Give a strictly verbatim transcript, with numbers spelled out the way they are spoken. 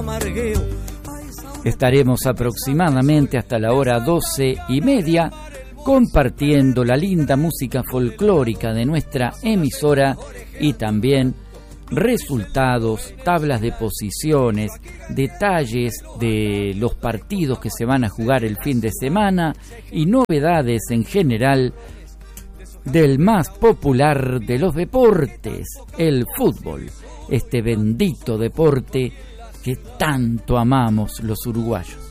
Estaremos aproximadamente hasta la hora doce y media compartiendo la linda música folclórica de nuestra emisora y también resultados, tablas de posiciones, detalles de los partidos que se van a jugar el fin de semana y novedades en general del más popular de los deportes, el fútbol, este bendito deporte que tanto amamos los uruguayos.